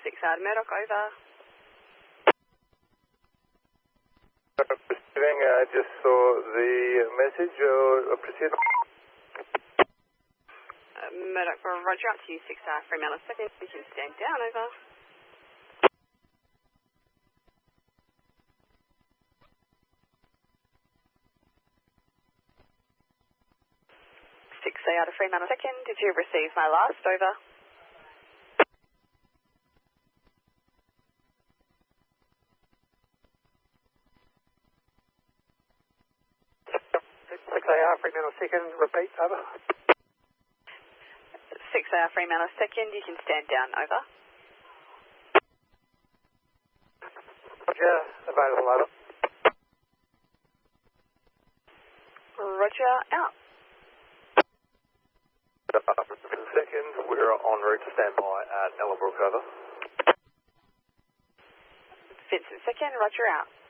6 out of Murdoch, over. Receiving, I just saw the message. Proceed. Murdoch for Roger, up to you, 6 Fremantle second. You can stand down, over. 6 out of Fremantle second. Did you receive my last? Over. Fremantle second, repeat, over. 6 Fremantle second, you can stand down, over. Roger, available, over. Roger, out. Second, we're en route to standby at Ellabrook, over. Vincent second, Roger, out.